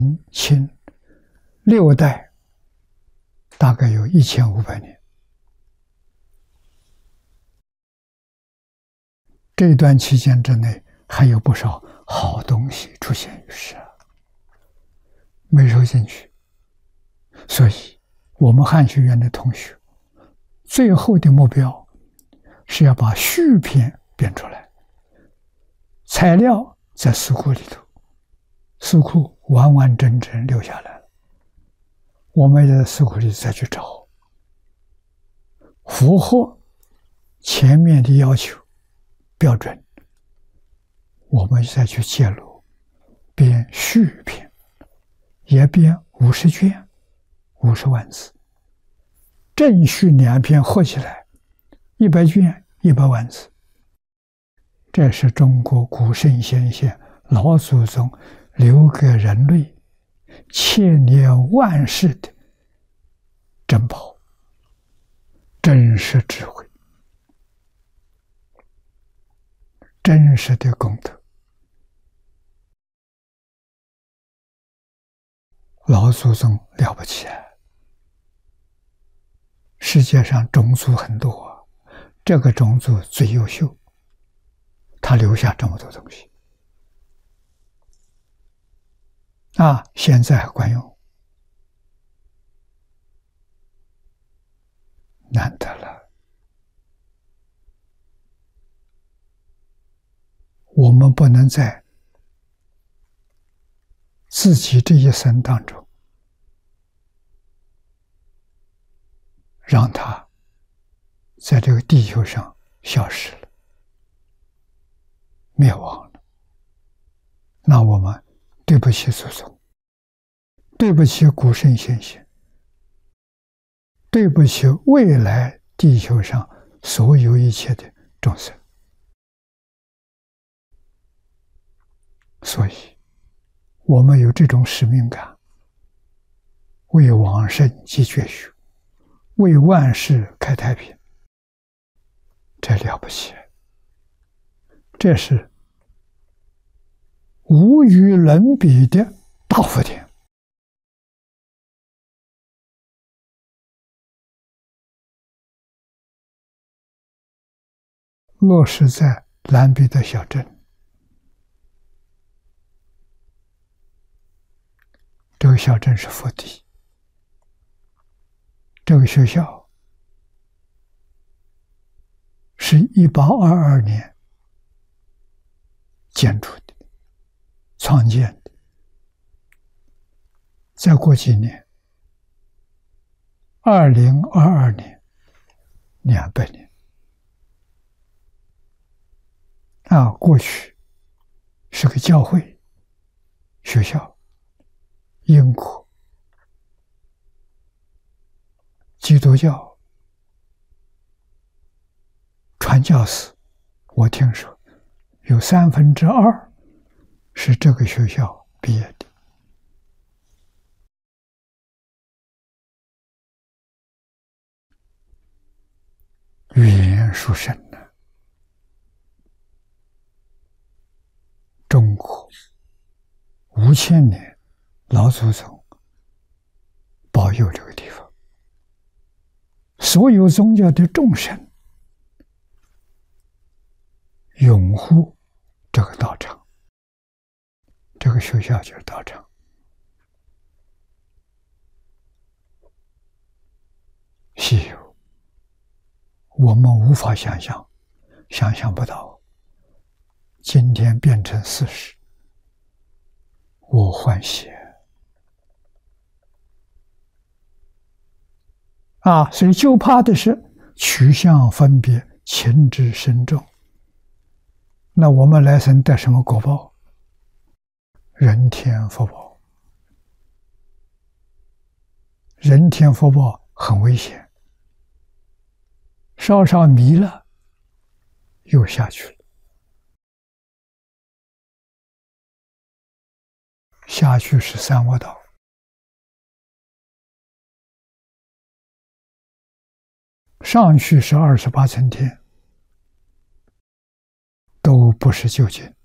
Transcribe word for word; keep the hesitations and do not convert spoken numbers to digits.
清六代，大概有一千五百年。这段期间之内，还有不少好东西出现于世，没收进去。所以，我们汉学院的同学最后的目标是要把续篇编出来，材料在书库里头，书库完完整整留下来了，我们在书库里再去找，符合前面的要求标准，我们再去揭露，编续篇，也编五十卷，五十万字，正续两篇合起来，一百卷，一百万字。这是中国古圣先贤老祖宗留给人类千年万世的珍宝，真实智慧，真实的功德。老祖宗了不起啊！世界上种族很多，这个种族最优秀，他留下这么多东西啊，现在还管用，难得了。我们不能在自己这一生当中让它在这个地球上消失了，灭亡了，那我们对不起祖宗，对不起古圣先贤，对不起未来地球上所有一切的众生。所以我们有这种使命感，为往生积绝学，为万世开太平，这了不起，这是无与伦比的大福田。落实在兰比的小镇，这个小镇是佛地，这个学校是一八二二年建筑的，创建的。再过几年，二零二二年，两百年啊！过去是个教会学校，英国基督教传教士，我听说有三分之二是这个学校毕业的。语言殊胜呢，中国五千年老祖宗保佑这个地方，所有宗教的众生拥护这个道场，这个学校就是道场。稀有，我们无法想象，想象不到。今天变成事实，我欢喜啊！所以就怕的是取向分别，情之深重。那我们来生得什么果报？人天福报。人天福报很危险，稍稍迷了，又下去了。下去是三恶道，上去是二十八层天，都不是究竟。